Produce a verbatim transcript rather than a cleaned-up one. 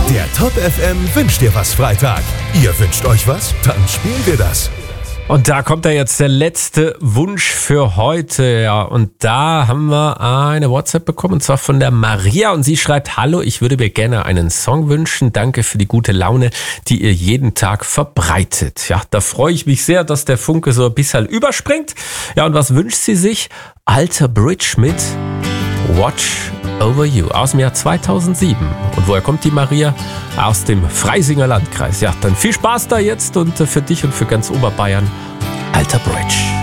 Der Top F M wünscht dir was Freitag. Ihr wünscht euch was? Dann spielen wir das. Und da kommt ja jetzt der letzte Wunsch für heute. Ja, und da haben wir eine WhatsApp bekommen, und zwar von der Maria. Und sie schreibt: Hallo, ich würde mir gerne einen Song wünschen. Danke für die gute Laune, die ihr jeden Tag verbreitet. Ja, da freue ich mich sehr, dass der Funke so ein bisschen überspringt. Ja, und was wünscht sie sich? Alter Bridge mit Watch Over You aus dem Jahr zweitausendsieben. Und woher kommt die Maria? Aus dem Freisinger Landkreis. Ja, dann viel Spaß da jetzt und für dich und für ganz Oberbayern. Alter Bridge.